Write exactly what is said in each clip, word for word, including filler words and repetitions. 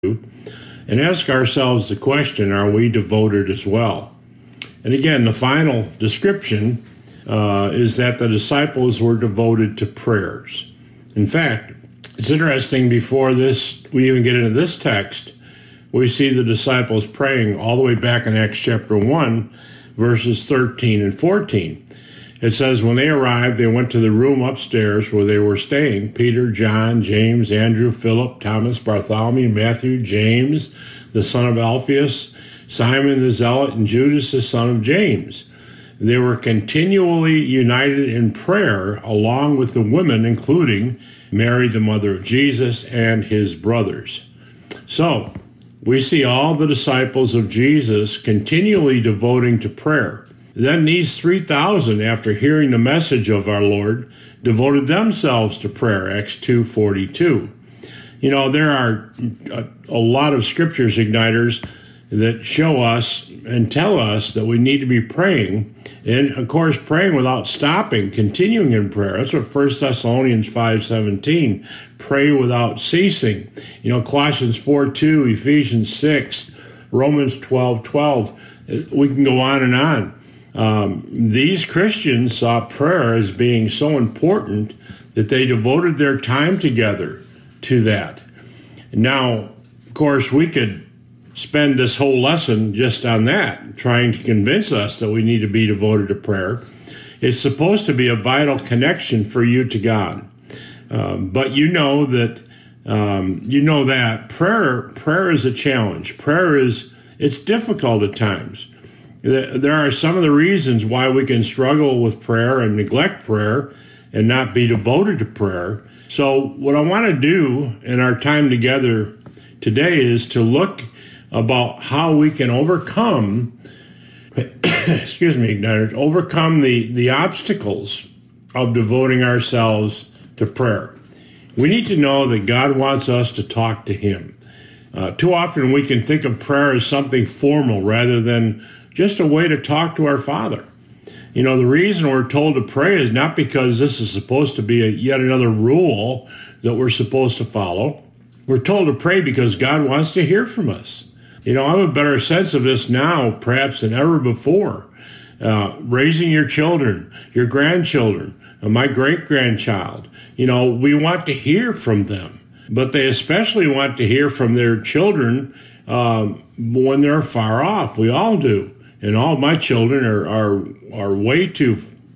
and ask ourselves the question, are we devoted as well? And again, the final description uh, is that the disciples were devoted to prayers. In fact, it's interesting, before this, we even get into this text, we see the disciples praying all the way back in Acts chapter one, verses thirteen and fourteen. It says, when they arrived, they went to the room upstairs where they were staying. Peter, John, James, Andrew, Philip, Thomas, Bartholomew, Matthew, James, the son of Alphaeus, Simon the Zealot, and Judas, the son of James. They were continually united in prayer along with the women, including Mary, the mother of Jesus, and his brothers. So, we see all the disciples of Jesus continually devoting to prayer. Then these three thousand, after hearing the message of our Lord, devoted themselves to prayer, Acts two forty-two. You know, there are a, a lot of scriptures, Igniters, that show us and tell us that we need to be praying. And, of course, praying without stopping, continuing in prayer. That's what First Thessalonians five seventeen, pray without ceasing. You know, Colossians four two, Ephesians six, Romans twelve twelve. We can go on and on. Um, these Christians saw prayer as being so important that they devoted their time together to that. Now, of course, we could spend this whole lesson just on that, trying to convince us that we need to be devoted to prayer. It's supposed to be a vital connection for you to God. Um, but you know that, um, you know that prayer, prayer is a challenge. Prayer is, it's difficult at times. There are some of the reasons why we can struggle with prayer and neglect prayer and not be devoted to prayer. So what I want to do in our time together today is to look about how we can overcome, excuse me, overcome the, the obstacles of devoting ourselves to prayer. We need to know that God wants us to talk to him. Uh, too often we can think of prayer as something formal rather than just a way to talk to our Father. You know, the reason we're told to pray is not because this is supposed to be a, yet another rule that we're supposed to follow. We're told to pray because God wants to hear from us. You know, I have a better sense of this now, perhaps, than ever before. Uh, raising your children, your grandchildren, uh, my great-grandchild, you know, we want to hear from them. But they especially want to hear from their children um, when they're far off. We all do. And all my children are, are, are way too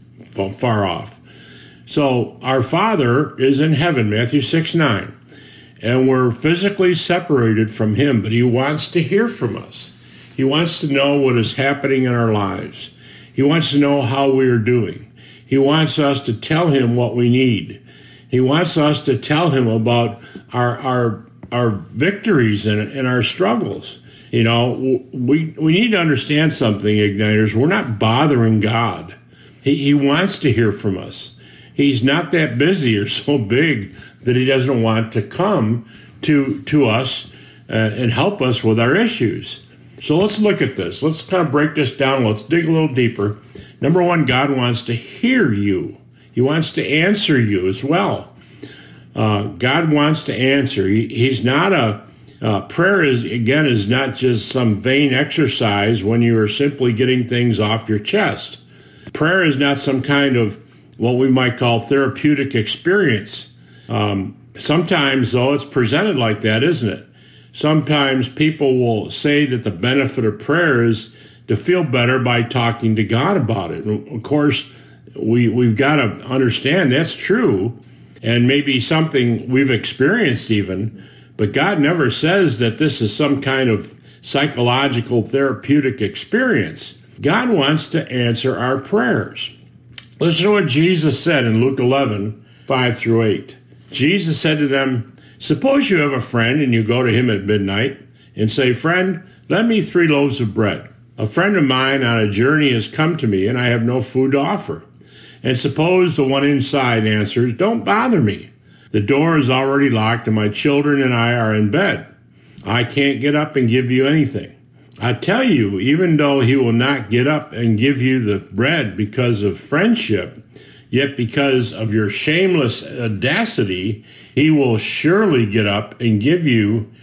far off. So our Father is in heaven, Matthew six nine. And we're physically separated from him, but he wants to hear from us. He wants to know what is happening in our lives. He wants to know how we are doing. He wants us to tell him what we need. He wants us to tell him about our our our victories and, and our struggles. You know, we we need to understand something, Igniters. We're not bothering God. He, he wants to hear from us. He's not that busy or so big that he doesn't want to come to, to us uh, and help us with our issues. So let's look at this. Let's kind of break this down. Let's dig a little deeper. Number one, God wants to hear you. He wants to answer you as well. Uh, God wants to answer. He, he's not a... Uh, prayer is, again, is not just some vain exercise when you are simply getting things off your chest. Prayer is not some kind of what we might call therapeutic experience. Um, sometimes, though, it's presented like that, isn't it? Sometimes people will say that the benefit of prayer is to feel better by talking to God about it. And of course, we, we've got to understand that's true, and maybe something we've experienced even. But God never says that this is some kind of psychological therapeutic experience. God wants to answer our prayers. Listen to what Jesus said in Luke eleven, five through eight. Jesus said to them, suppose you have a friend and you go to him at midnight and say, friend, lend me three loaves of bread. A friend of mine on a journey has come to me and I have no food to offer. And suppose the one inside answers, don't bother me. The door is already locked and my children and I are in bed. I can't get up and give you anything. I tell you, even though he will not get up and give you the bread because of friendship, yet because of your shameless audacity, he will surely get up and give you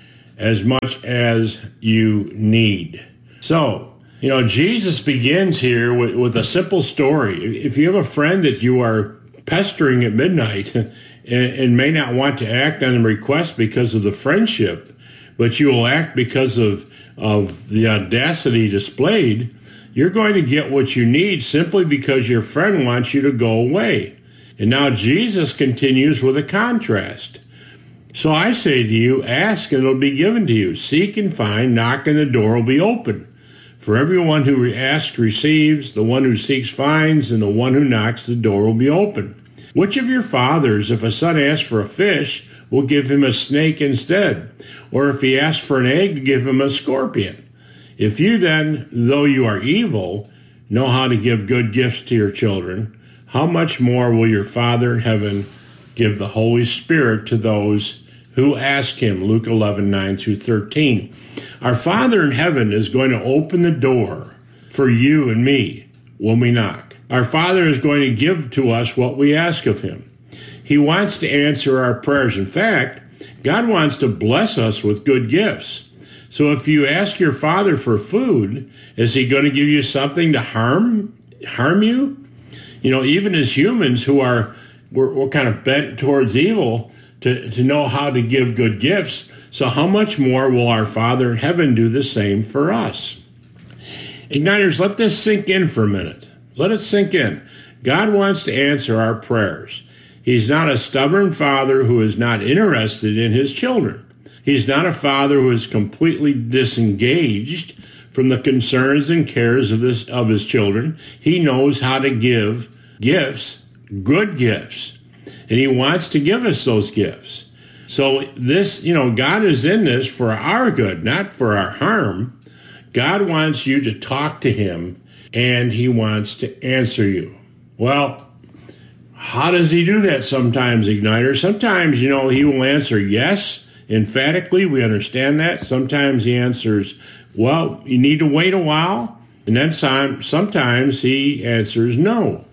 as much as you need. So, you know, Jesus begins here with, with a simple story. If you have a friend that you are pestering at midnight and, and may not want to act on the request because of the friendship, but you will act because of, of the audacity displayed, you're going to get what you need simply because your friend wants you to go away. And now Jesus continues with a contrast. So I say to you, ask and it'll be given to you. Seek and find, knock and the door will be open. For everyone who asks receives, the one who seeks finds, and the one who knocks the door will be open. Which of your fathers, if a son asks for a fish, will give him a snake instead? Or if he asks for an egg, give him a scorpion? If you then, though you are evil, know how to give good gifts to your children, how much more will your Father in heaven give the Holy Spirit to those who ask him? Luke eleven, nine through thirteen. Our Father in heaven is going to open the door for you and me when we knock. Our Father is going to give to us what we ask of him. He wants to answer our prayers. In fact, God wants to bless us with good gifts. So if you ask your Father for food, is he going to give you something to harm harm you? You know, even as humans who are, we're, we're kind of bent towards evil to, to know how to give good gifts. So how much more will our Father in heaven do the same for us? Igniters, let this sink in for a minute. Let it sink in. God wants to answer our prayers. He's not a stubborn father who is not interested in his children. He's not a father who is completely disengaged from the concerns and cares of this of his children. He knows how to give gifts, good gifts, and he wants to give us those gifts. So this, you know, God is in this for our good, not for our harm. God wants you to talk to him, and he wants to answer you. Well, how does he do that sometimes, Igniter? Sometimes, you know, he will answer yes, emphatically. We understand that. Sometimes he answers, well, you need to wait a while. And then some, sometimes he answers no.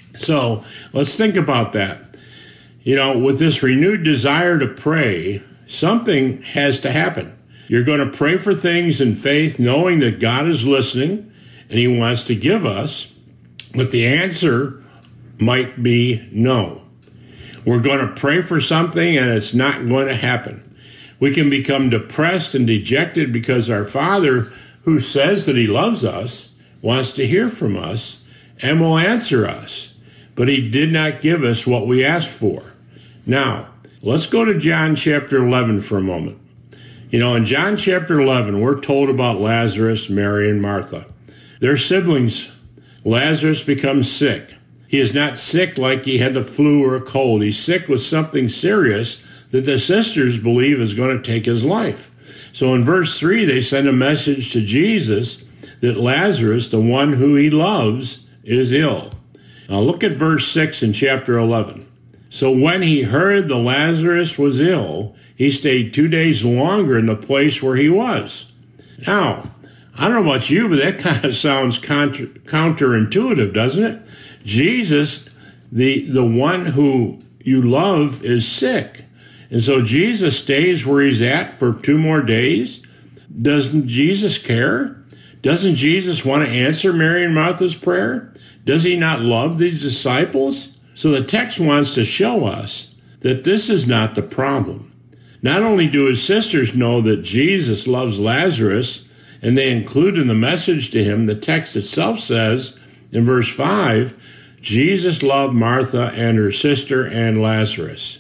So let's think about that. You know, with this renewed desire to pray, something has to happen. You're going to pray for things in faith, knowing that God is listening and he wants to give us, but the answer might be no. We're going to pray for something and it's not going to happen. We can become depressed and dejected because our Father, who says that he loves us, wants to hear from us and will answer us, but he did not give us what we asked for. Now, let's go to John chapter eleven for a moment. You know, in John chapter eleven, we're told about Lazarus, Mary, and Martha. They're siblings. Lazarus becomes sick. He is not sick like he had the flu or a cold. He's sick with something serious that the sisters believe is going to take his life. So in verse three, they send a message to Jesus that Lazarus, the one who he loves, is ill. Now look at verse six in chapter eleven. So when he heard that Lazarus was ill, he stayed two days longer in the place where he was. Now, I don't know about you, but that kind of sounds counter, counterintuitive, doesn't it? Jesus, the, the one who you love, is sick. And so Jesus stays where he's at for two more days. Doesn't Jesus care? Doesn't Jesus want to answer Mary and Martha's prayer? Does he not love these disciples? So the text wants to show us that this is not the problem. Not only do his sisters know that Jesus loves Lazarus, and they include in the message to him, the text itself says in verse five, Jesus loved Martha and her sister and Lazarus.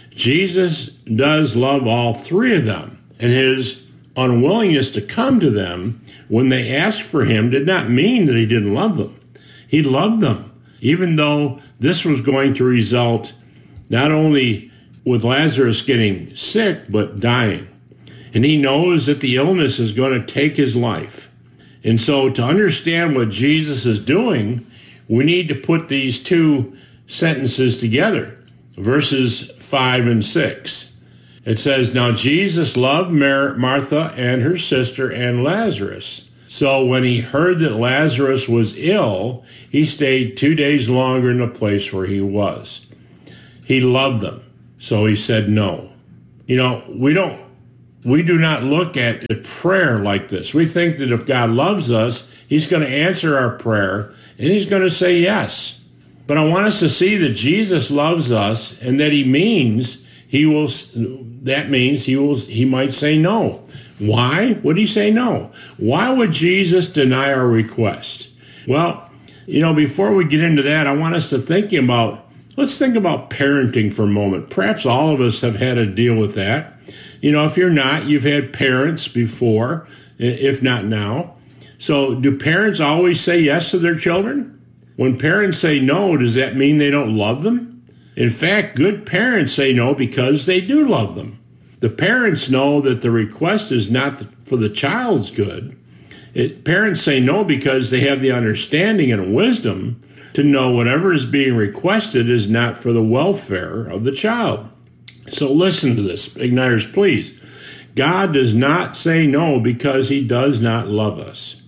Jesus does love all three of them, and his unwillingness to come to them when they asked for him did not mean that he didn't love them. He loved them, even though this was going to result not only with Lazarus getting sick, but dying. And he knows that the illness is going to take his life. And so to understand what Jesus is doing, we need to put these two sentences together, verses five and six. It says, now Jesus loved Mar- Martha and her sister and Lazarus. So when he heard that Lazarus was ill, he stayed two days longer in the place where he was. He loved them, so he said no. You know, we don't We do not look at prayer like this. We think that if God loves us, he's going to answer our prayer and he's going to say yes. But I want us to see that Jesus loves us and that he means he will, that means he will, he might say no. Why would he say no? Why would Jesus deny our request? Well, you know, before we get into that, I want us to think about, let's think about parenting for a moment. Perhaps all of us have had to deal with that. You know, if you're not, you've had parents before, if not now. So do parents always say yes to their children? When parents say no, does that mean they don't love them? In fact, good parents say no because they do love them. The parents know that the request is not for the child's good. It, parents say no because they have the understanding and wisdom to know whatever is being requested is not for the welfare of the child. So listen to this, Igniters, please. God does not say no because he does not love us.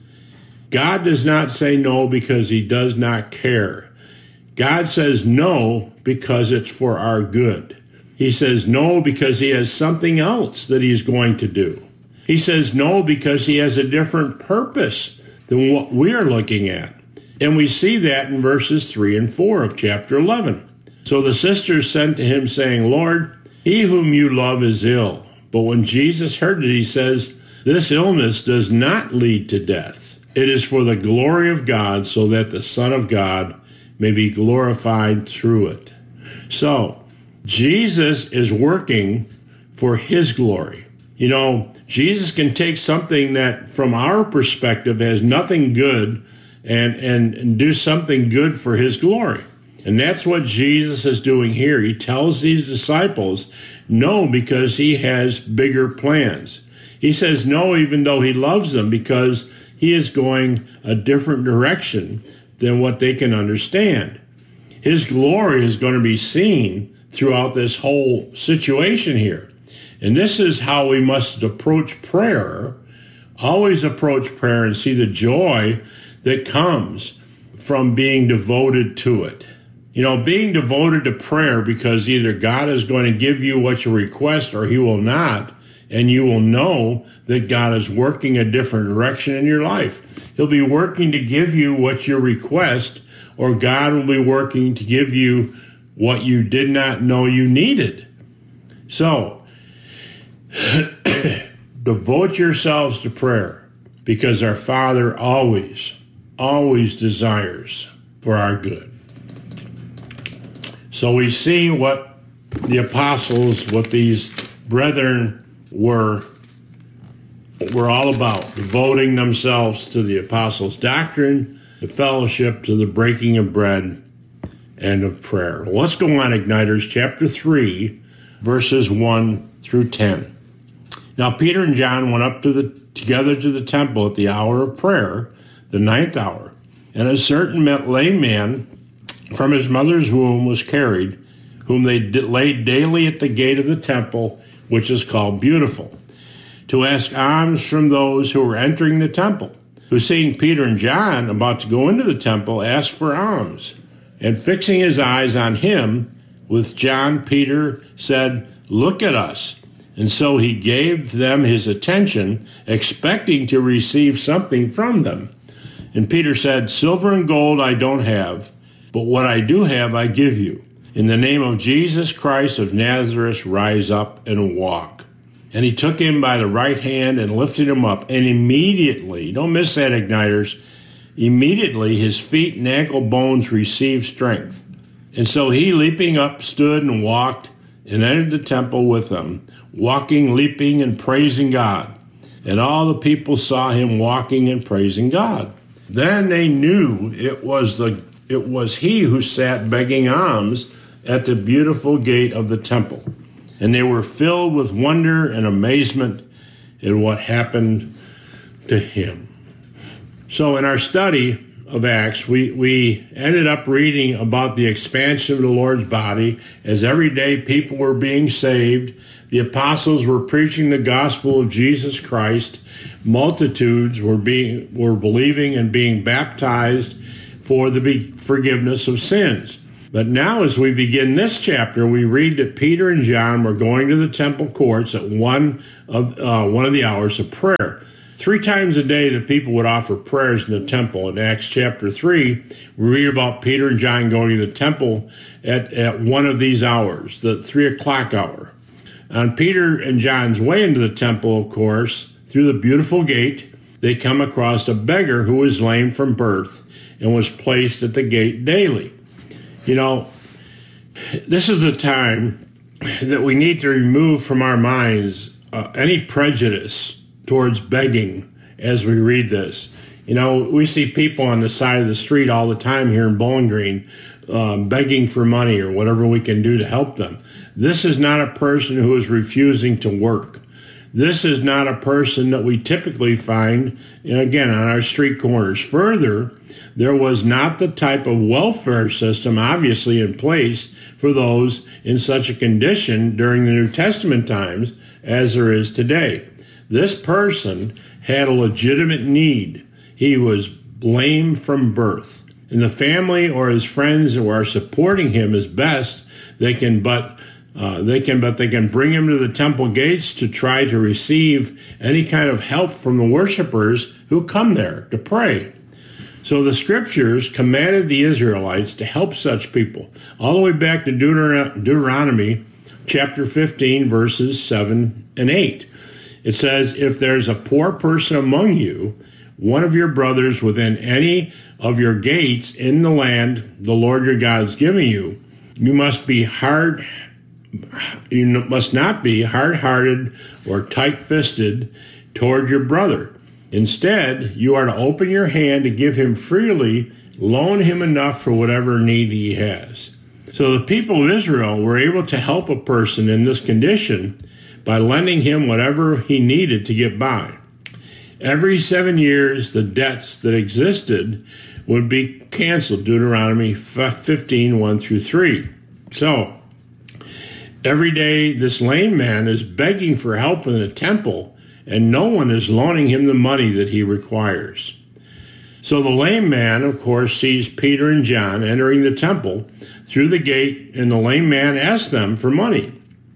God does not say no because he does not care. God says no because it's for our good. He says no because he has something else that he's going to do. He says no because he has a different purpose than what we are looking at. And we see that in verses three and four of chapter eleven. So the sisters sent to him saying, Lord, he whom you love is ill. But when Jesus heard it, he says, this illness does not lead to death. It is for the glory of God, so that the Son of God may be glorified through it. So Jesus is working for his glory. You know, Jesus can take something that from our perspective has nothing good and, and, and do something good for his glory. And that's what Jesus is doing here. He tells these disciples no because he has bigger plans. He says no even though he loves them because he is going a different direction than what they can understand. His glory is going to be seen throughout this whole situation here. And this is how we must approach prayer. Always approach prayer and see the joy that comes from being devoted to it. You know, being devoted to prayer because either God is going to give you what you request or he will not, and you will know that God is working a different direction in your life. He'll be working to give you what you request, or God will be working to give you what you did not know you needed. So, devote yourselves to prayer because our Father always, always desires for our good. So we see what the apostles, what these brethren were, were all about, devoting themselves to the apostles' doctrine, the fellowship, to the breaking of bread, and of prayer. Well, let's go on, Igniters, chapter three, verses one through ten. Now Peter and John went up to the together to the temple at the hour of prayer, the ninth hour, and a certain lame man from his mother's womb was carried, whom they laid daily at the gate of the temple, which is called Beautiful, to ask alms from those who were entering the temple, who seeing Peter and John about to go into the temple, asked for alms. And fixing his eyes on him, with John, Peter said, look at us. And so he gave them his attention, expecting to receive something from them. And Peter said, silver and gold I don't have, but what I do have I give you. In the name of Jesus Christ of Nazareth, rise up and walk. And he took him by the right hand and lifted him up. And immediately, don't miss that, Igniters, immediately his feet and ankle bones received strength. And so he, leaping up, stood and walked and entered the temple with them, walking, leaping, and praising God. And all the people saw him walking and praising God. Then they knew it was the it was he who sat begging alms at the beautiful gate of the temple. And they were filled with wonder and amazement at what happened to him. So in our study of Acts, we, we ended up reading about the expansion of the Lord's body as every day people were being saved. The apostles were preaching the gospel of Jesus Christ. Multitudes were being were believing and being baptized for the forgiveness of sins. But now as we begin this chapter, we read that Peter and John were going to the temple courts at one of uh, one of the hours of prayer. Three times a day, the people would offer prayers in the temple. In Acts chapter three, we read about Peter and John going to the temple at, at one of these hours, the three o'clock hour. On Peter and John's way into the temple, of course, through the beautiful gate, they come across a beggar who was lame from birth and was placed at the gate daily. You know, this is the time that we need to remove from our minds uh, any prejudice towards begging as we read this. You know, we see people on the side of the street all the time here in Bowling Green um, begging for money or whatever we can do to help them. This is not a person who is refusing to work. This is not a person that we typically find, you know, again, on our street corners. Further, there was not the type of welfare system obviously in place for those in such a condition during the New Testament times as there is today. This person had a legitimate need. He was lame from birth. And the family or his friends who are supporting him as best they can but uh, they can but they can bring him to the temple gates to try to receive any kind of help from the worshipers who come there to pray. So the scriptures commanded the Israelites to help such people, all the way back to Deuteron- Deuteronomy chapter fifteen, verses seven and eight. It says, if there's a poor person among you, one of your brothers within any of your gates in the land the Lord your God is giving you, you must be hard, you must not be hard-hearted or tight-fisted toward your brother. Instead, you are to open your hand to give him freely, loan him enough for whatever need he has. So the people of Israel were able to help a person in this condition by lending him whatever he needed to get by. Every seven years, the debts that existed would be canceled, Deuteronomy fifteen, one through three. So, every day this lame man is begging for help in the temple, and no one is loaning him the money that he requires. So the lame man, of course, sees Peter and John entering the temple through the gate, and the lame man asks them for money.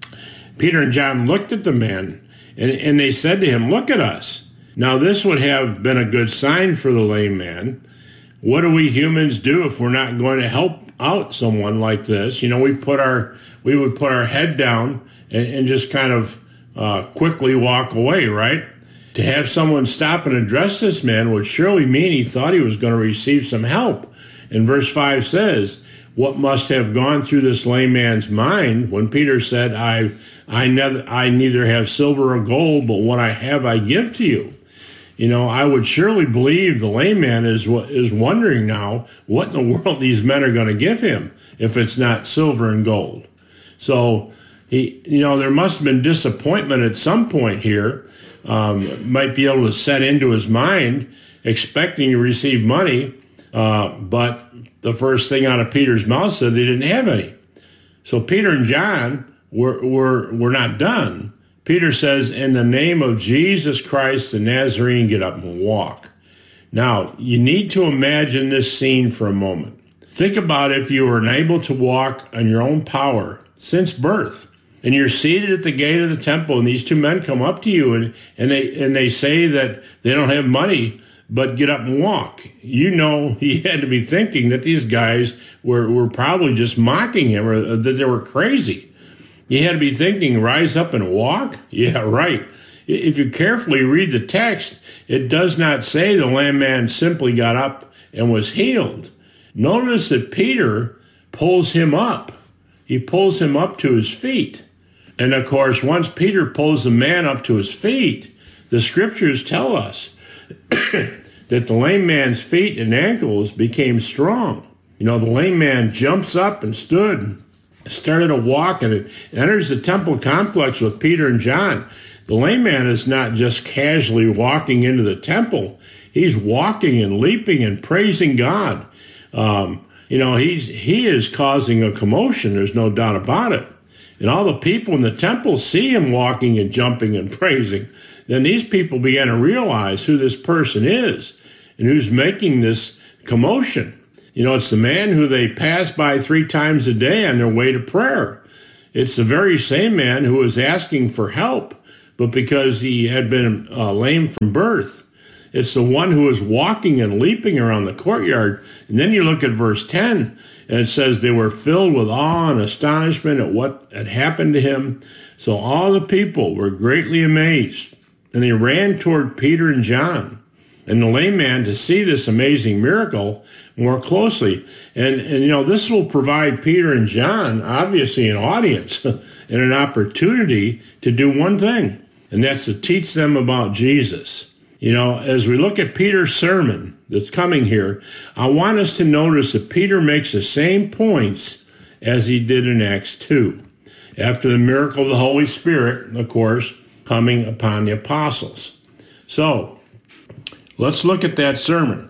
Peter and John looked at the man, and, and they said to him, look at us. Now this would have been a good sign for the lame man. What do we humans do if we're not going to help out someone like this? You know, we put our we would put our head down and, and just kind of uh, quickly walk away, right? To have someone stop and address this man would surely mean he thought he was going to receive some help. And verse five says, what must have gone through this lame man's mind when Peter said, I I, never, I neither have silver or gold, but what I have I give to you. You know, I would surely believe the lame man is is wondering now what in the world these men are going to give him if it's not silver and gold. So, he, you know, there must have been disappointment at some point here. Um, might be able to set into his mind, expecting to receive money, uh, but the first thing out of Peter's mouth said they didn't have any. So Peter and John were, were, were not done. Peter says, in the name of Jesus Christ the Nazarene, get up and walk. Now, you need to imagine this scene for a moment. Think about if you were unable to walk on your own power since birth, and you're seated at the gate of the temple, and these two men come up to you, and, and they and they say that they don't have money, but get up and walk. You know, he had to be thinking that these guys were, were probably just mocking him, or that they were crazy. He had to be thinking, rise up and walk? Yeah, right. If you carefully read the text, it does not say the lame man simply got up and was healed. Notice that Peter pulls him up. He pulls him up to his feet. And of course, once Peter pulls the man up to his feet, the scriptures tell us that the lame man's feet and ankles became strong. You know, the lame man jumps up and stood, started to walk, and it enters the temple complex with Peter and John. The lame man is not just casually walking into the temple. He's walking and leaping and praising God. Um, you know, he's he is causing a commotion. There's no doubt about it. And all the people in the temple see him walking and jumping and praising. Then these people began to realize who this person is and who's making this commotion. You know, it's the man who they pass by three times a day on their way to prayer. It's the very same man who was asking for help, but because he had been uh, lame from birth. It's the one who was walking and leaping around the courtyard. And then you look at verse ten, and it says they were filled with awe and astonishment at what had happened to him. So all the people were greatly amazed, and they ran toward Peter and John and the lame man to see this amazing miracle more closely. And, and you know, this will provide Peter and John, obviously, an audience and an opportunity to do one thing, and that's to teach them about Jesus. You know, as we look at Peter's sermon that's coming here, I want us to notice that Peter makes the same points as he did in Acts two, after the miracle of the Holy Spirit, of course, coming upon the apostles. So, let's look at that sermon.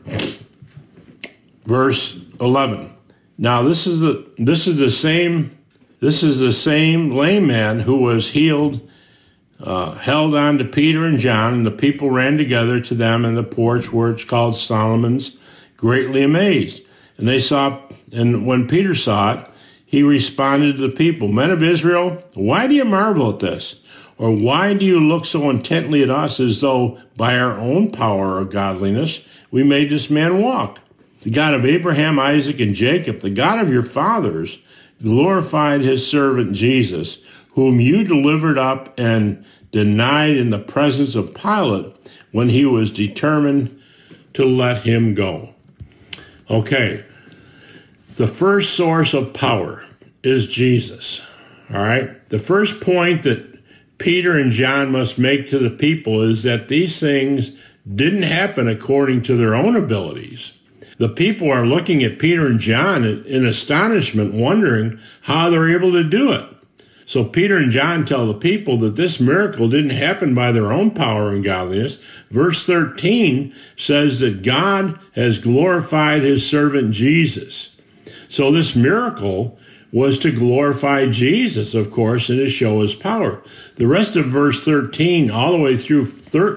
Verse eleven. Now this is the this is the same this is the same lame man who was healed, uh, held on to Peter and John, and the people ran together to them in the porch where it's called Solomon's, greatly amazed. And they saw, and when Peter saw it, he responded to the people, "Men of Israel, why do you marvel at this? Or why do you look so intently at us as though by our own power or godliness we made this man walk? The God of Abraham, Isaac, and Jacob, the God of your fathers, glorified his servant Jesus, whom you delivered up and denied in the presence of Pilate when he was determined to let him go." Okay, the first source of power is Jesus. All right, the first point that Peter and John must make to the people is that these things didn't happen according to their own abilities. The people are looking at Peter and John in astonishment, wondering how they're able to do it. So Peter and John tell the people that this miracle didn't happen by their own power and godliness. Verse thirteen says that God has glorified his servant Jesus. So this miracle was to glorify Jesus, of course, and to show his power. The rest of verse thirteen all the way through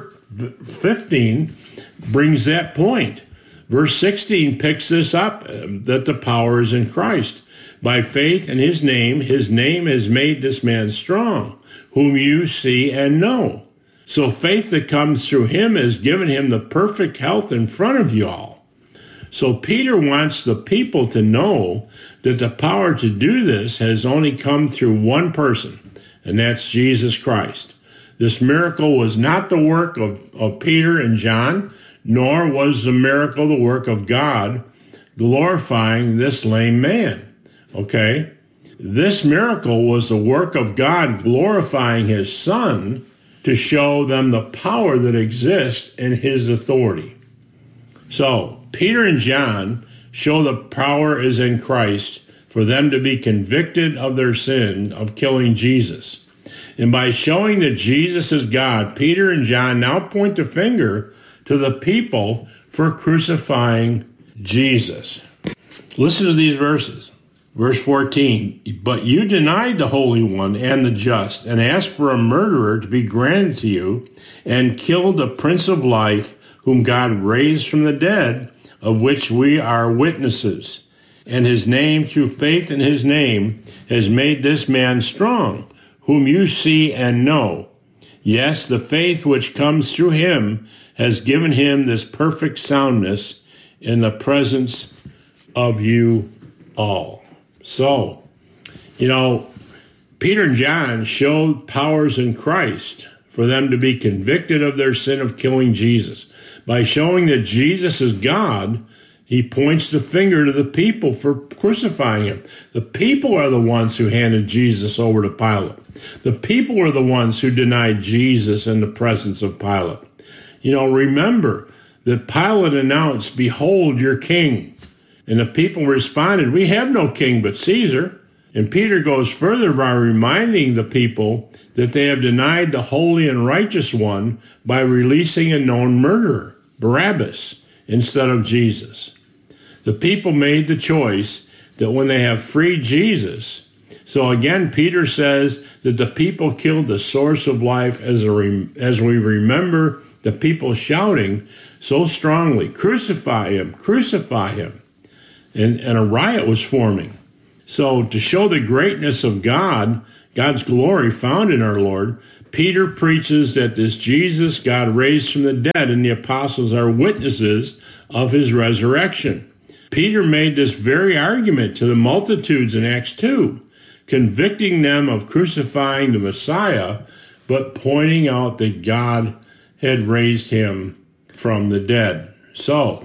fifteen brings that point. Verse sixteen picks this up, that the power is in Christ. By faith in his name, his name has made this man strong, whom you see and know. So faith that comes through him has given him the perfect health in front of you all. So Peter wants the people to know that the power to do this has only come through one person, and that's Jesus Christ. This miracle was not the work of, of Peter and John, nor was the miracle the work of God glorifying this lame man. Okay? This miracle was the work of God glorifying his Son to show them the power that exists in his authority. So, Peter and John show the power is in Christ for them to be convicted of their sin of killing Jesus. And by showing that Jesus is God, Peter and John now point the finger to the people for crucifying Jesus. Listen to these verses. Verse fourteen, "But you denied the Holy One and the just, and asked for a murderer to be granted to you, and killed the Prince of Life, whom God raised from the dead, of which we are witnesses. And his name, through faith in his name, has made this man strong, whom you see and know. Yes, the faith which comes through him has given him this perfect soundness in the presence of you all." So, you know, Peter and John showed powers in Christ for them to be convicted of their sin of killing Jesus. By showing that Jesus is God, he points the finger to the people for crucifying him. The people are the ones who handed Jesus over to Pilate. The people are the ones who denied Jesus in the presence of Pilate. You know, remember that Pilate announced, "Behold your king." And the people responded, "We have no king but Caesar." And Peter goes further by reminding the people that they have denied the holy and righteous one by releasing a known murderer, Barabbas, instead of Jesus. The people made the choice that when they have freed Jesus, so again, Peter says that the people killed the source of life as, a rem- as we remember the people shouting so strongly, "Crucify him, crucify him." and, and a riot was forming. So to show the greatness of God, God's glory found in our Lord, Peter preaches that this Jesus God raised from the dead, and the apostles are witnesses of his resurrection. Peter made this very argument to the multitudes in Acts two, convicting them of crucifying the Messiah, but pointing out that God had raised him from the dead. So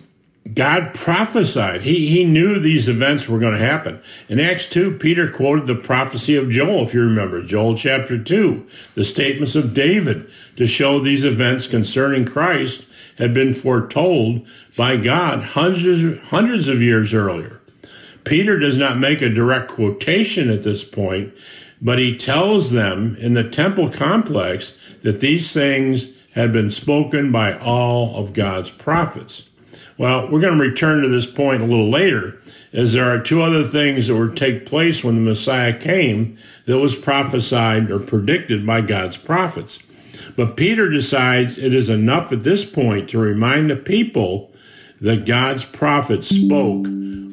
God prophesied. He, he knew these events were going to happen. In Acts two, Peter quoted the prophecy of Joel, if you remember, Joel chapter two, the statements of David to show these events concerning Christ had been foretold by God hundreds, hundreds of years earlier. Peter does not make a direct quotation at this point, but he tells them in the temple complex that these things had been spoken by all of God's prophets. Well, we're going to return to this point a little later, as there are two other things that would take place when the Messiah came that was prophesied or predicted by God's prophets. But Peter decides it is enough at this point to remind the people that God's prophets spoke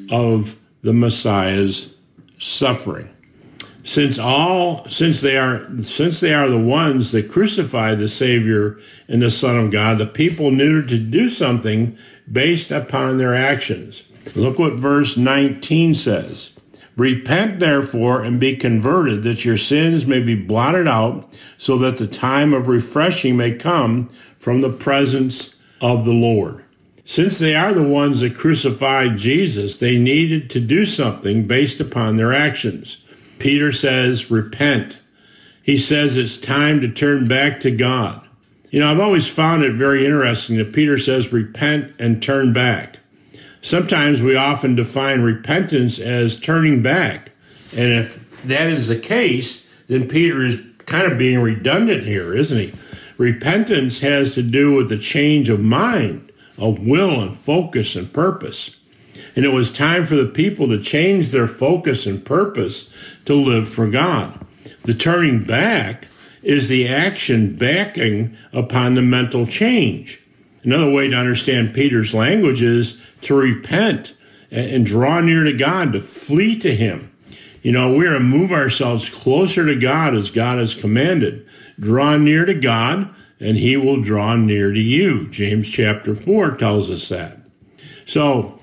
of the Messiah's suffering. Since all, since they are, since they are the ones that crucified the Savior and the Son of God, the people needed to do something based upon their actions. Look what verse nineteen says. Repent, therefore, and be converted, that your sins may be blotted out, so that the time of refreshing may come from the presence of the Lord. Since they are the ones that crucified Jesus, they needed to do something based upon their actions. Peter says, repent. He says it's time to turn back to God. You know, I've always found it very interesting that Peter says repent and turn back. Sometimes we often define repentance as turning back. And if that is the case, then Peter is kind of being redundant here, isn't he? Repentance has to do with the change of mind, of will and focus and purpose. And it was time for the people to change their focus and purpose to live for God. The turning back is the action backing upon the mental change. Another way to understand Peter's language is to repent and draw near to God, to flee to him. You know, we're to move ourselves closer to God as God has commanded. Draw near to God, and he will draw near to you. James chapter four tells us that. So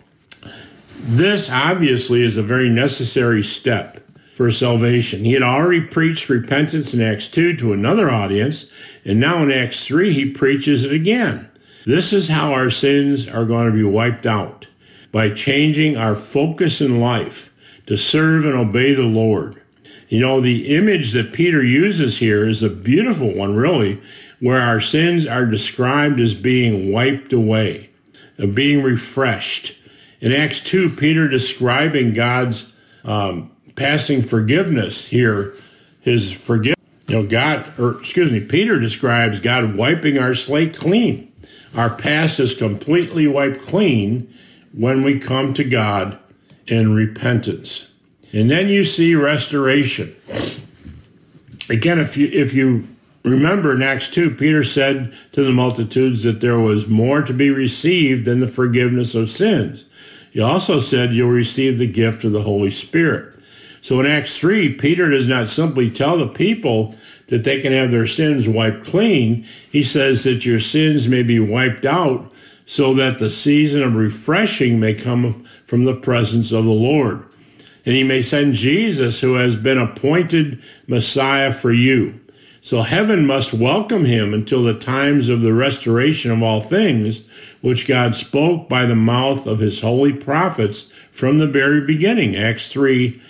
this obviously is a very necessary step for salvation. He had already preached repentance in Acts two to another audience, and now in Acts three he preaches it again. This is how our sins are going to be wiped out, by changing our focus in life to serve and obey the Lord. You know, the image that Peter uses here is a beautiful one, really, where our sins are described as being wiped away, of being refreshed. In Acts two, Peter describing God's um, passing forgiveness here, his forgiveness. You know, God, or excuse me, Peter describes God wiping our slate clean. Our past is completely wiped clean when we come to God in repentance. And then you see restoration. Again, if you if you remember in Acts two, Peter said to the multitudes that there was more to be received than the forgiveness of sins. He also said you'll receive the gift of the Holy Spirit. So in Acts three, Peter does not simply tell the people that they can have their sins wiped clean. He says that your sins may be wiped out so that the season of refreshing may come from the presence of the Lord. And he may send Jesus, who has been appointed Messiah for you. So heaven must welcome him until the times of the restoration of all things, which God spoke by the mouth of his holy prophets from the very beginning, Acts three,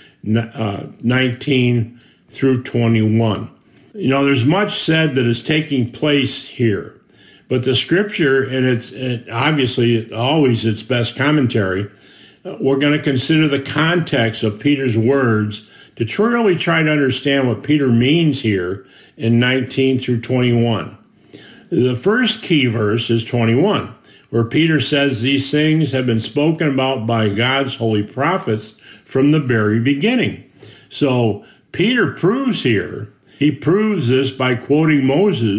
nineteen through twenty-one. You know, there's much said that is taking place here, but the scripture, and it's it, obviously always its best commentary, uh, we're going to consider the context of Peter's words to truly try to understand what Peter means here in nineteen through twenty-one. The first key verse is twenty-one, where Peter says these things have been spoken about by God's holy prophets from the very beginning. So Peter proves here, he proves this by quoting Moses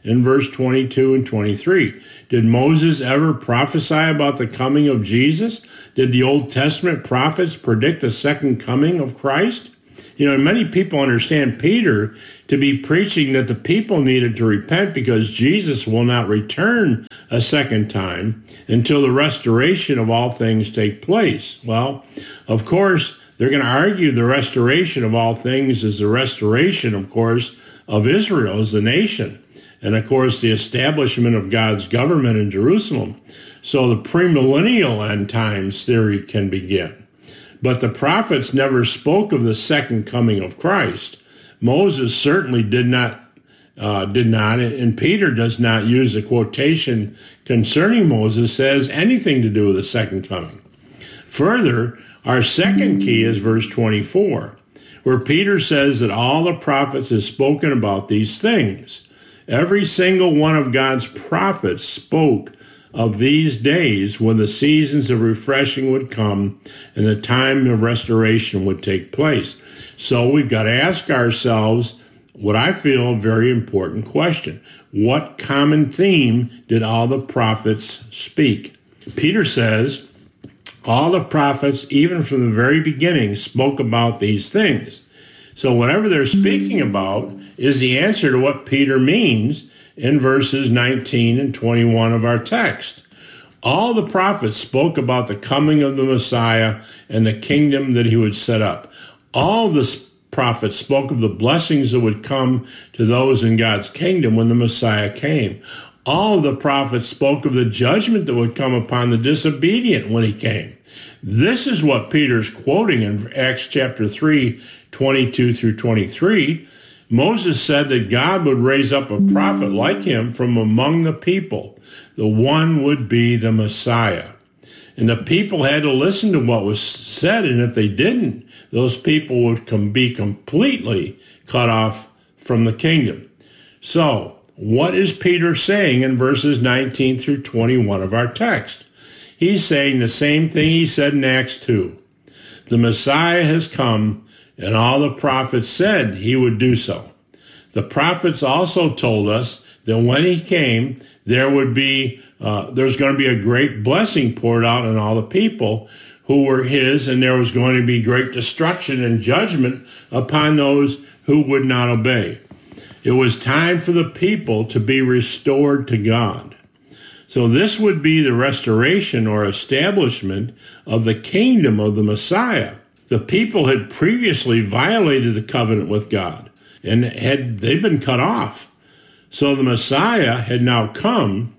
in verse twenty-two and twenty-three. Did Moses ever prophesy about the coming of Jesus? Did the Old Testament prophets predict the second coming of Christ? You know, many people understand Peter to be preaching that the people needed to repent because Jesus will not return a second time until the restoration of all things take place. Well, of course, they're going to argue the restoration of all things is the restoration, of course, of Israel as a nation. And, of course, the establishment of God's government in Jerusalem. So the premillennial end times theory can begin. But the prophets never spoke of the second coming of Christ. Moses certainly did not, uh, did not, and Peter does not use a quotation concerning Moses that has anything to do with the second coming. Further, our second key is verse twenty-four, where Peter says that all the prophets have spoken about these things. Every single one of God's prophets spoke of these days when the seasons of refreshing would come and the time of restoration would take place. So we've got to ask ourselves what I feel a very important question. What common theme did all the prophets speak? Peter says, all the prophets, even from the very beginning, spoke about these things. So whatever they're speaking about is the answer to what Peter means in verses nineteen and twenty-one of our text. All the prophets spoke about the coming of the Messiah and the kingdom that he would set up. All the prophets spoke of the blessings that would come to those in God's kingdom when the Messiah came. All the prophets spoke of the judgment that would come upon the disobedient when he came. This is what Peter's quoting in Acts chapter three, twenty-two through twenty-three. Moses said that God would raise up a prophet like him from among the people. The one would be the Messiah. And the people had to listen to what was said, and if they didn't, those people would com- be completely cut off from the kingdom. So, what is Peter saying in verses nineteen through twenty-one of our text? He's saying the same thing he said in Acts two. The Messiah has come, and all the prophets said he would do so. The prophets also told us that when he came, there would be, uh, there's going to be a great blessing poured out on all the people who were his, and there was going to be great destruction and judgment upon those who would not obey. It was time for the people to be restored to God. So this would be the restoration or establishment of the kingdom of the Messiah. The people had previously violated the covenant with God, and had they'd been cut off. So the Messiah had now come,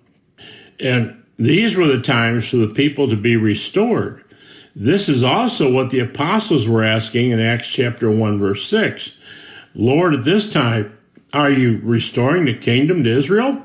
and these were the times for the people to be restored. This is also what the apostles were asking in Acts chapter one, verse six. Lord, at this time, are you restoring the kingdom to Israel?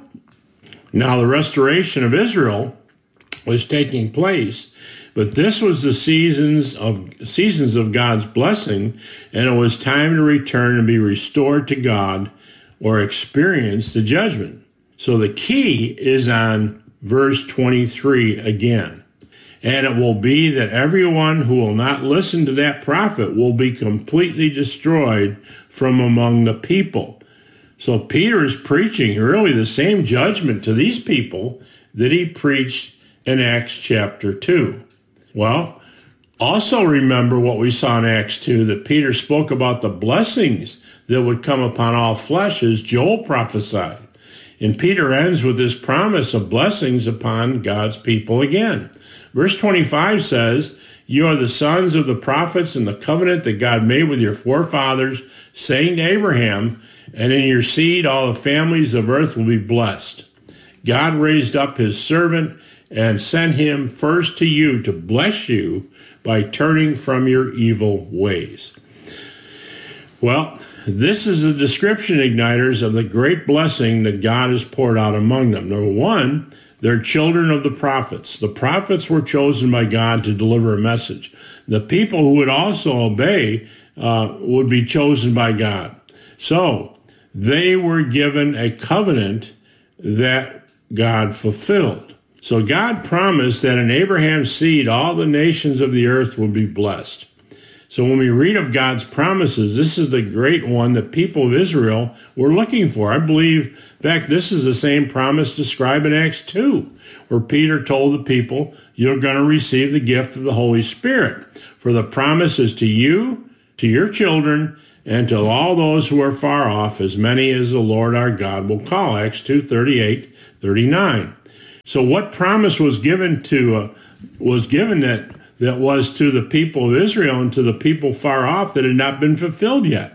Now, the restoration of Israel was taking place, but this was the seasons of seasons of God's blessing, and it was time to return and be restored to God or experience the judgment. So the key is on verse twenty-three again. And it will be that everyone who will not listen to that prophet will be completely destroyed from among the people. So Peter is preaching really the same judgment to these people that he preached in Acts chapter two. Well, also remember what we saw in Acts two, that Peter spoke about the blessings that would come upon all flesh as Joel prophesied. And Peter ends with this promise of blessings upon God's people again. Verse twenty-five says, you are the sons of the prophets and the covenant that God made with your forefathers, saying to Abraham, and in your seed all the families of earth will be blessed. God raised up his servant and sent him first to you to bless you by turning from your evil ways. Well, this is a description, igniters, of the great blessing that God has poured out among them. Number one, they're children of the prophets. The prophets were chosen by God to deliver a message. The people who would also obey uh, would be chosen by God. So they were given a covenant that God fulfilled. So God promised that in Abraham's seed all the nations of the earth would be blessed. So when we read of God's promises, this is the great one that people of Israel were looking for. I believe, in fact, this is the same promise described in Acts two, where Peter told the people, you're going to receive the gift of the Holy Spirit. For the promise is to you, to your children, and to all those who are far off, as many as the Lord our God will call. Acts two, thirty-eight, thirty-nine. So what promise was given to uh, was given that that was to the people of Israel and to the people far off that had not been fulfilled yet?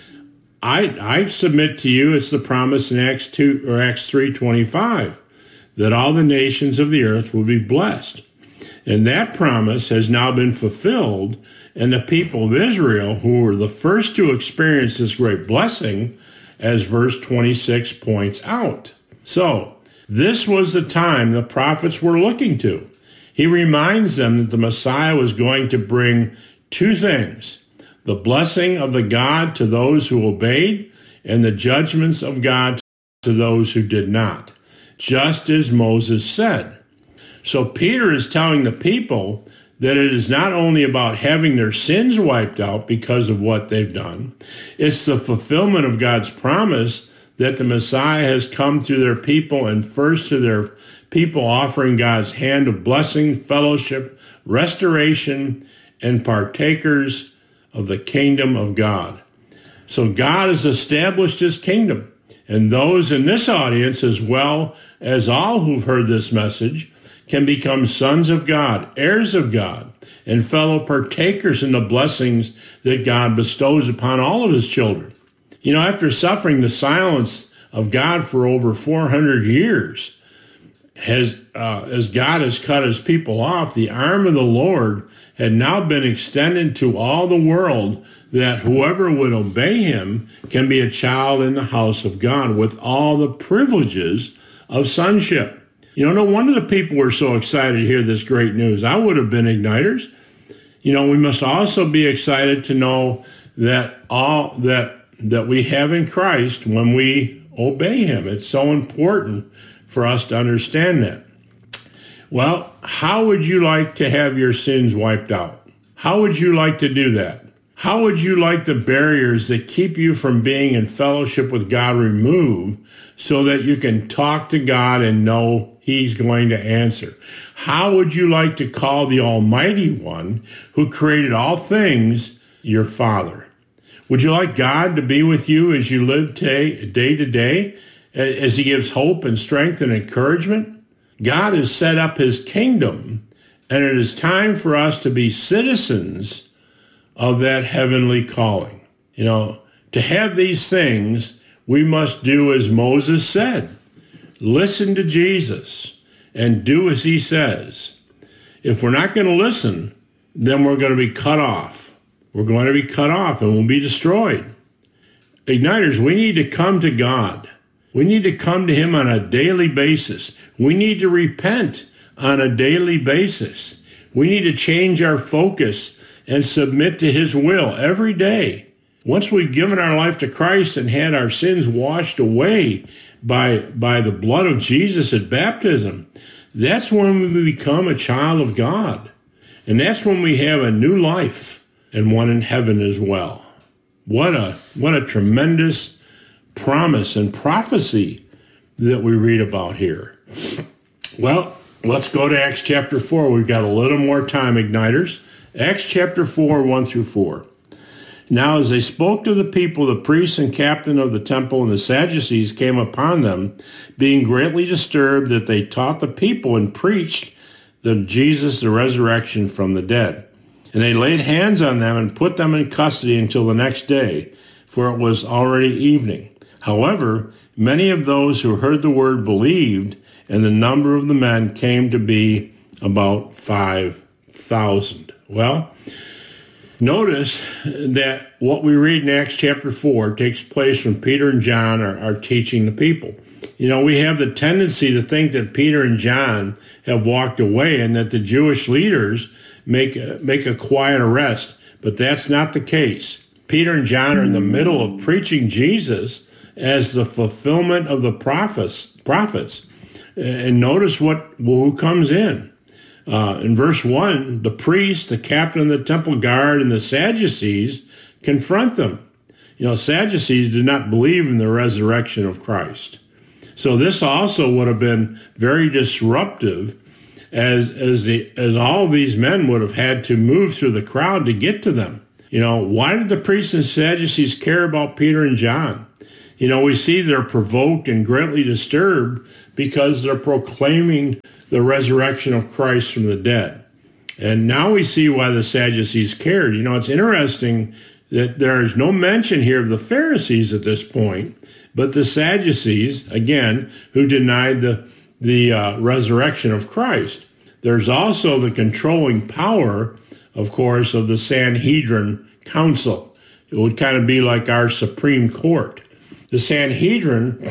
I I submit to you it's the promise in Acts two or Acts three twenty-five that all the nations of the earth will be blessed. And that promise has now been fulfilled, and the people of Israel, who were the first to experience this great blessing, as verse twenty-six points out. So, this was the time the prophets were looking to. He reminds them that the Messiah was going to bring two things: the blessing of the God to those who obeyed, and the judgments of God to those who did not, just as Moses said. So Peter is telling the people that it is not only about having their sins wiped out because of what they've done, it's the fulfillment of God's promise that the Messiah has come through their people, and first to their people offering God's hand of blessing, fellowship, restoration, and partakers of the kingdom of God. So God has established his kingdom, and those in this audience, as well as all who've heard this message, can become sons of God, heirs of God, and fellow partakers in the blessings that God bestows upon all of his children. You know, after suffering the silence of God for over four hundred years, has, uh, as God has cut his people off, the arm of the Lord had now been extended to all the world, that whoever would obey him can be a child in the house of God with all the privileges of sonship. You know, no wonder the people were so excited to hear this great news. I would have been igniters. You know, we must also be excited to know that all that that we have in Christ when we obey him. It's so important for us to understand that. Well, how would you like to have your sins wiped out? How would you like to do that? How would you like the barriers that keep you from being in fellowship with God removed so that you can talk to God and know he's going to answer? How would you like to call the Almighty One who created all things your Father? Would you like God to be with you as you live day, day to day, as he gives hope and strength and encouragement? God has set up his kingdom, and it is time for us to be citizens of that heavenly calling. You know, to have these things, we must do as Moses said. Listen to Jesus and do as he says. If we're not going to listen, then we're going to be cut off. We're going to be cut off and we'll be destroyed. Igniters, we need to come to God. We need to come to him on a daily basis. We need to repent on a daily basis. We need to change our focus and submit to his will every day. Once we've given our life to Christ and had our sins washed away by, by the blood of Jesus at baptism, that's when we become a child of God. And that's when we have a new life and one in heaven as well. What a, what a tremendous promise and prophecy that we read about here. Well, let's go to Acts chapter four. We've got a little more time, Igniters. Acts chapter four, one through four. Now as they spoke to the people, the priests and captain of the temple and the Sadducees came upon them, being greatly disturbed that they taught the people and preached the Jesus, the resurrection from the dead. And they laid hands on them and put them in custody until the next day, for it was already evening. However, many of those who heard the word believed, and the number of the men came to be about five thousand. Well, notice that what we read in Acts chapter four takes place when Peter and John are, are teaching the people. You know, we have the tendency to think that Peter and John have walked away and that the Jewish leaders make a, make a quiet arrest, but that's not the case. Peter and John are in the middle of preaching Jesus as the fulfillment of the prophets. prophets. And notice what who comes in. Uh, in verse one, the priest, the captain of the temple guard, and the Sadducees confront them. You know, Sadducees did not believe in the resurrection of Christ. So this also would have been very disruptive, as as the as all of these men would have had to move through the crowd to get to them. You know, why did the priests and Sadducees care about Peter and John? You know, we see they're provoked and greatly disturbed because they're proclaiming the resurrection of Christ from the dead. And now we see why the Sadducees cared. You know, it's interesting that there is no mention here of the Pharisees at this point, but the Sadducees, again, who denied the, the uh, resurrection of Christ. There's also the controlling power, of course, of the Sanhedrin Council. It would kind of be like our Supreme Court. The Sanhedrin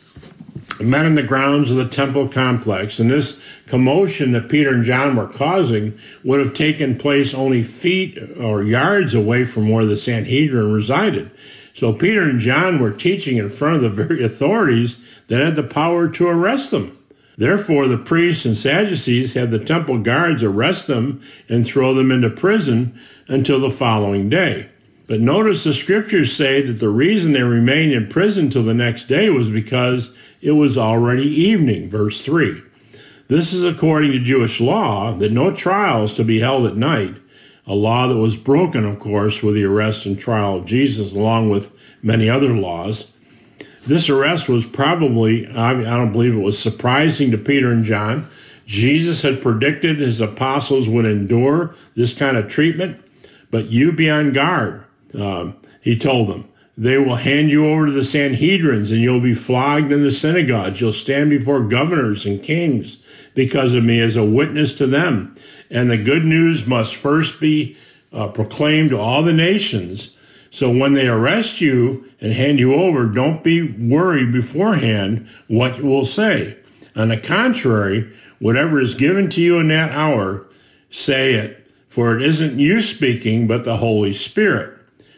met in the grounds of the temple complex, and this commotion that Peter and John were causing would have taken place only feet or yards away from where the Sanhedrin resided. So Peter and John were teaching in front of the very authorities that had the power to arrest them. Therefore, the priests and Sadducees had the temple guards arrest them and throw them into prison until the following day. But notice the scriptures say that the reason they remained in prison till the next day was because it was already evening, verse three. This is according to Jewish law, that no trial is to be held at night, a law that was broken, of course, with the arrest and trial of Jesus, along with many other laws. This arrest was probably, I don't believe it was surprising to Peter and John. Jesus had predicted his apostles would endure this kind of treatment, but you be on guard, um, he told them. They will hand you over to the Sanhedrins, and you'll be flogged in the synagogues. You'll stand before governors and kings because of me as a witness to them. And the good news must first be uh, proclaimed to all the nations. So when they arrest you and hand you over, don't be worried beforehand what you will say. On the contrary, whatever is given to you in that hour, say it, for it isn't you speaking, but the Holy Spirit.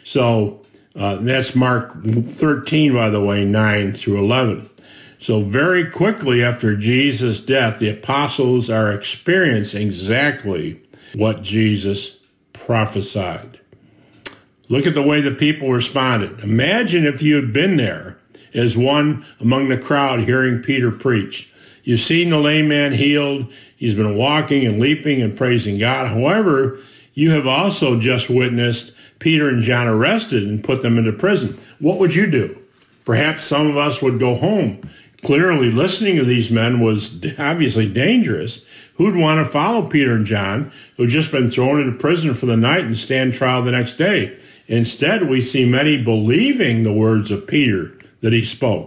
So uh, that's Mark thirteen, by the way, nine through eleven. So very quickly after Jesus' death, the apostles are experiencing exactly what Jesus prophesied. Look at the way the people responded. Imagine if you had been there as one among the crowd hearing Peter preach. You've seen the lame man healed. He's been walking and leaping and praising God. However, you have also just witnessed Peter and John arrested and put them into prison. What would you do? Perhaps some of us would go home. Clearly, listening to these men was obviously dangerous. Who'd want to follow Peter and John, who'd just been thrown into prison for the night and stand trial the next day? Instead, we see many believing the words of Peter that he spoke.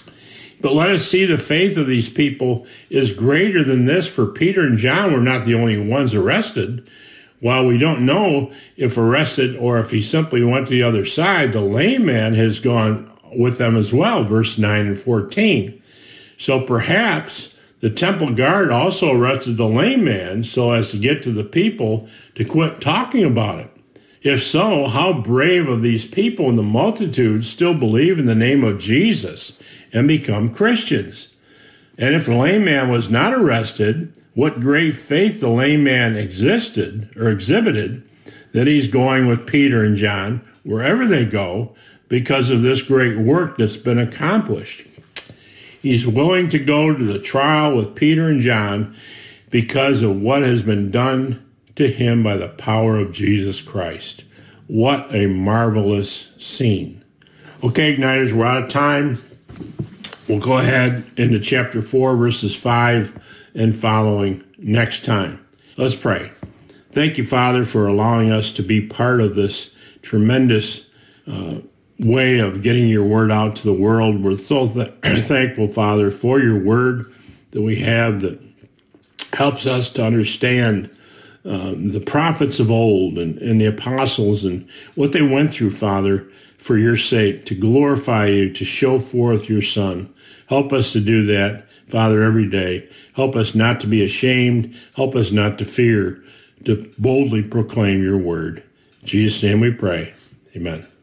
But let us see the faith of these people is greater than this, for Peter and John were not the only ones arrested. While we don't know if arrested or if he simply went to the other side, the lame man has gone with them as well, verse nine and fourteen. So perhaps the temple guard also arrested the lame man so as to get to the people to quit talking about it. If so, how brave of these people in the multitude still believe in the name of Jesus and become Christians. And if the lame man was not arrested, what great faith the lame man existed or exhibited that he's going with Peter and John wherever they go because of this great work that's been accomplished. He's willing to go to the trial with Peter and John because of what has been done to him by the power of Jesus Christ. What a marvelous scene. Okay, Igniters, we're out of time. We'll go ahead into chapter four, verses five and following next time. Let's pray. Thank you, Father, for allowing us to be part of this tremendous uh, way of getting your word out to the world. We're so th- thankful, Father, for your word that we have that helps us to understand um, the prophets of old and, and the apostles and what they went through, Father, for your sake, to glorify you, to show forth your Son. Help us to do that, Father, every day. Help us not to be ashamed. Help us not to fear, to boldly proclaim your word. In Jesus' name we pray. Amen.